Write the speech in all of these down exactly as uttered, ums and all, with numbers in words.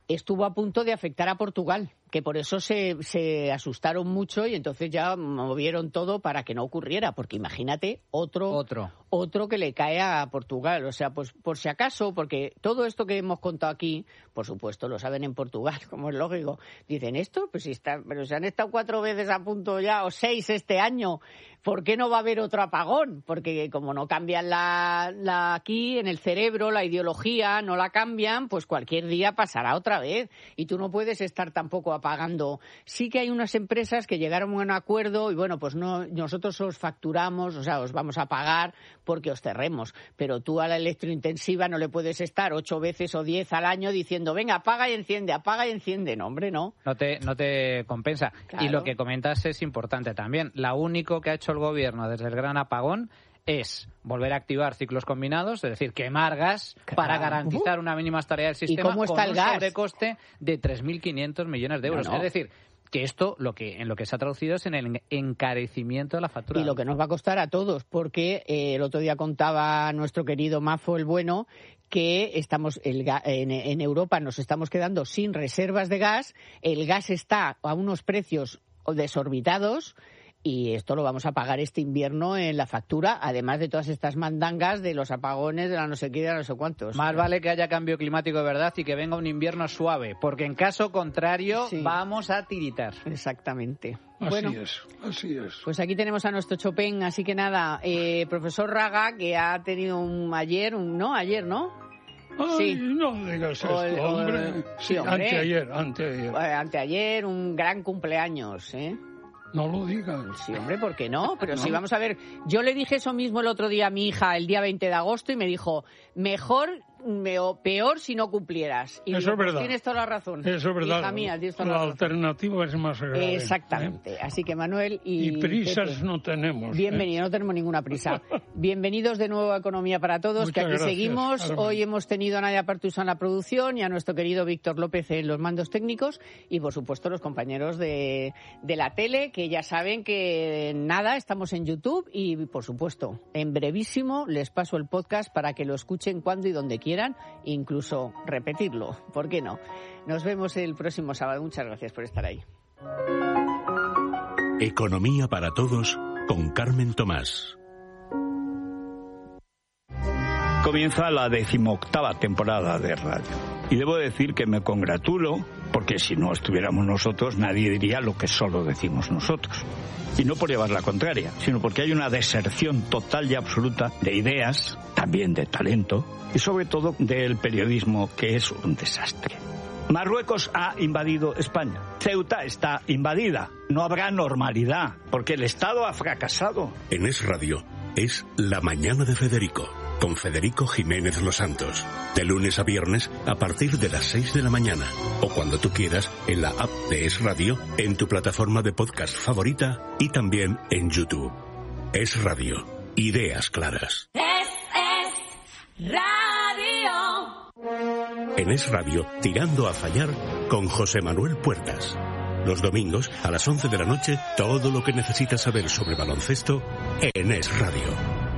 estuvo a punto de afectar a Portugal, que por eso se, se asustaron mucho y entonces ya movieron todo para que no ocurriera, porque imagínate otro, otro. otro que le cae a Portugal. O sea, pues por si acaso, porque todo esto que hemos contado aquí, por supuesto, lo saben en Portugal, como es lógico. Dicen, ¿esto? Pues si está, pero se han estado cuatro veces a punto ya, o seis este año, ¿por qué no va a haber otro apagón? Porque como no cambian la, la aquí, en el cerebro, la ideología, no la cambian, pues cualquier día pasará otra vez. Y tú no puedes estar tampoco apagando. Sí que hay unas empresas que llegaron a un acuerdo y bueno, pues no, nosotros os facturamos, o sea, os vamos a pagar porque os cerremos. Pero tú a la electrointensiva no le puedes estar ocho veces o diez al año diciendo, venga, apaga y enciende, apaga y enciende. No, hombre, no. No te, no te compensa. Claro. Y lo que comentas es importante también. Lo único que ha hecho el gobierno desde el gran apagón es volver a activar ciclos combinados, es decir, quemar gas claro. para garantizar una mínima estabilidad del sistema. ¿Y cómo está con el gas? Un sobrecoste de tres mil quinientos millones de euros. No, no. Es decir, que esto lo que en lo que se ha traducido es en el encarecimiento de la factura. Y lo que nos va a costar a todos, porque eh, el otro día contaba nuestro querido Mafo el Bueno que estamos el ga- en, en Europa nos estamos quedando sin reservas de gas, el gas está a unos precios desorbitados. Y esto lo vamos a pagar este invierno en la factura, además de todas estas mandangas de los apagones, de la no sé qué, de la no sé cuántos. Más vale que haya cambio climático de verdad y que venga un invierno suave, porque en caso contrario sí. vamos a tiritar. Exactamente. Así bueno, es, así es. Pues aquí tenemos a nuestro Chopin, así que nada, eh, profesor Raga, que ha tenido un ayer, un no, ayer, ¿no? Ay, sí. no digas esto, o el, hombre. O, sí, sí, hombre. Anteayer, anteayer. Anteayer, un gran cumpleaños, ¿eh? No lo digas. Sí, hombre, ¿por qué no? Pero no. Sí, vamos a ver. Yo le dije eso mismo el otro día a mi hija, el día veinte de agosto, y me dijo, mejor me, o peor si no cumplieras. Y eso digo, es verdad. Pues tienes toda la razón. Eso es verdad. Hija mía, tienes toda la la razón. alternativa es más grave. Exactamente. ¿eh? Así que Manuel y... Y prisas Pepe, no tenemos. Bienvenido, ¿eh? no tenemos ninguna prisa. Bienvenidos de nuevo a Economía para Todos, Muchas que aquí gracias, seguimos. Carmen. Hoy hemos tenido a Nadia Partusa en la producción y a nuestro querido Víctor López en los mandos técnicos y, por supuesto, los compañeros de, de la tele, que ya saben que nada, estamos en YouTube y, por supuesto, en brevísimo les paso el podcast para que lo escuchen cuando y donde quieran, incluso repetirlo. ¿Por qué no? Nos vemos el próximo sábado. Muchas gracias por estar ahí. Economía para Todos con Carmen Tomás. Comienza la decimoctava temporada de radio. Y debo decir que me congratulo, porque si no estuviéramos nosotros, nadie diría lo que solo decimos nosotros. Y no por llevar la contraria, sino porque hay una deserción total y absoluta de ideas, también de talento, y sobre todo del periodismo, que es un desastre. Marruecos ha invadido España. Ceuta está invadida. No habrá normalidad, porque el Estado ha fracasado. En Es Radio es La Mañana de Federico, con Federico Jiménez Los Santos. De lunes a viernes a partir de las seis de la mañana. O cuando tú quieras en la app de Es Radio, en tu plataforma de podcast favorita y también en YouTube. Es Radio. Ideas claras. Es, es Radio. En Es Radio, Tirando a Fallar, con José Manuel Puertas. Los domingos, a las once de la noche, todo lo que necesitas saber sobre baloncesto en Es Radio.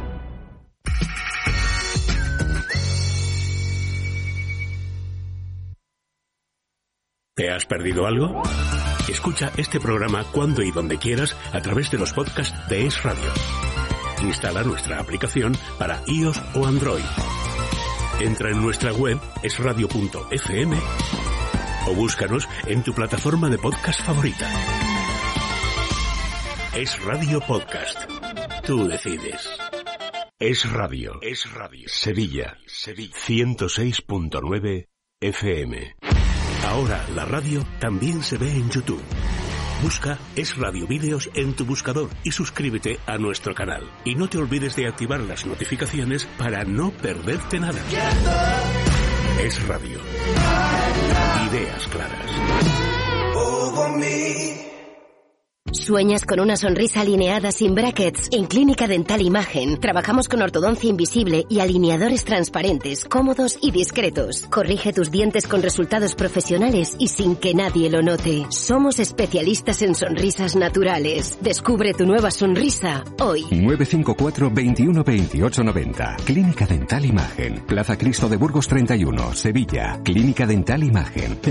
¿Te has perdido algo? Escucha este programa cuando y donde quieras a través de los podcasts de Es Radio. Instala nuestra aplicación para iOS o Android. Entra en nuestra web es radio punto efe eme o búscanos en tu plataforma de podcast favorita. Es Radio Podcast. Tú decides. Es Radio. Es Radio. Sevilla. Sevilla. ciento seis punto nueve efe eme. Ahora la radio también se ve en YouTube. Busca Es Radio Vídeos en tu buscador y suscríbete a nuestro canal. Y no te olvides de activar las notificaciones para no perderte nada. Es Radio. Ideas claras. ¿Sueñas con una sonrisa alineada sin brackets? En Clínica Dental Imagen trabajamos con ortodoncia invisible y alineadores transparentes, cómodos y discretos. Corrige tus dientes con resultados profesionales y sin que nadie lo note. Somos especialistas en sonrisas naturales. Descubre tu nueva sonrisa hoy. nueve cinco cuatro, veintiuno, veintiocho, noventa. Clínica Dental Imagen. Plaza Cristo de Burgos treinta y uno, Sevilla. Clínica Dental Imagen.